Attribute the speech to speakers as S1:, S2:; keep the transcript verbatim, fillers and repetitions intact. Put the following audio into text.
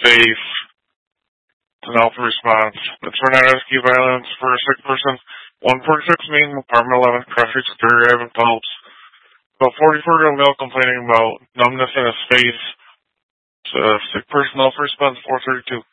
S1: Safe. It's an alpha response. It's for not rescue violence for a sick person. one forty-six Main, apartment eleven, Crossroads, Superior Ave, Phelps. About forty-four year old male complaining about numbness in his face. It's a sick person, alpha response four thirty-two.